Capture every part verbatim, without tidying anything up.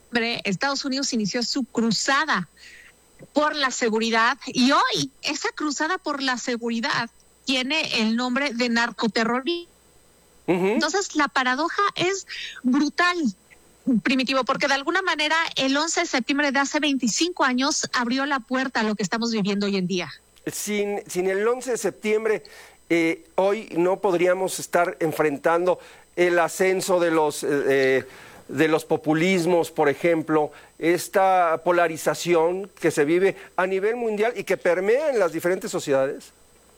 Estados Unidos inició su cruzada por la seguridad y hoy esa cruzada por la seguridad tiene el nombre de narcoterrorismo. Uh-huh. Entonces la paradoja es brutal, Primitivo, porque de alguna manera el once de septiembre de hace veinticinco años abrió la puerta a lo que estamos viviendo hoy en día. Sin, sin el once de septiembre, eh, hoy no podríamos estar enfrentando el ascenso de los... Eh, de los populismos, por ejemplo, esta polarización que se vive a nivel mundial y que permea en las diferentes sociedades?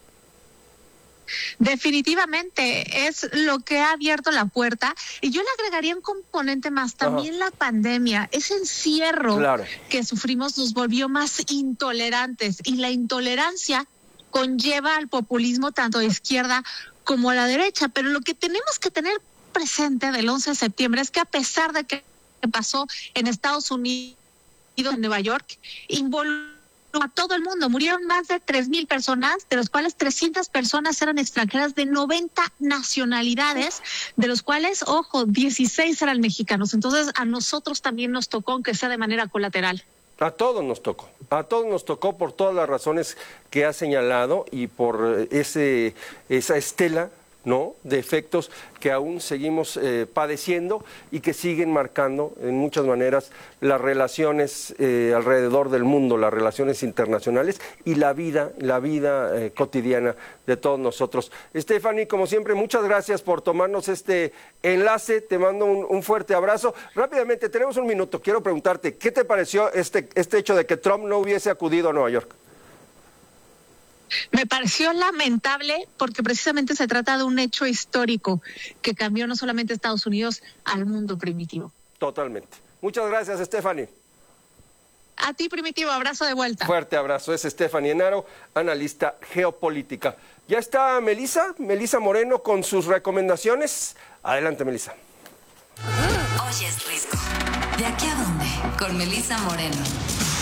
Definitivamente es lo que ha abierto la puerta, y yo le agregaría un componente más, también Ajá. la pandemia, ese encierro claro. que sufrimos nos volvió más intolerantes, y la intolerancia conlleva al populismo tanto de izquierda como a la derecha, pero lo que tenemos que tener presente del once de septiembre es que a pesar de que pasó en Estados Unidos, en Nueva York, involucró a todo el mundo. Murieron más de tres mil personas, de los cuales trescientas personas eran extranjeras de noventa nacionalidades, de los cuales, ojo, dieciséis eran mexicanos. Entonces a nosotros también nos tocó, aunque sea de manera colateral. A todos nos tocó, a todos nos tocó por todas las razones que ha señalado y por ese esa estela, ¿no?, de efectos que aún seguimos eh, padeciendo y que siguen marcando en muchas maneras las relaciones eh, alrededor del mundo, las relaciones internacionales y la vida, la vida eh, cotidiana de todos nosotros. Stephanie, como siempre, muchas gracias por tomarnos este enlace, te mando un, un fuerte abrazo. Rápidamente, tenemos un minuto, quiero preguntarte, ¿qué te pareció este, este hecho de que Trump no hubiese acudido a Nueva York? Me pareció lamentable porque precisamente se trata de un hecho histórico que cambió no solamente a Estados Unidos, al mundo, Primitivo. Totalmente. Muchas gracias, Stephanie. A ti, Primitivo, abrazo de vuelta. Fuerte abrazo, es Stephanie Enaro, analista geopolítica. Ya está Melisa, Melisa Moreno con sus recomendaciones. Adelante, Melisa. Hoy es riesgo. ¿De aquí a dónde? Con Melisa Moreno.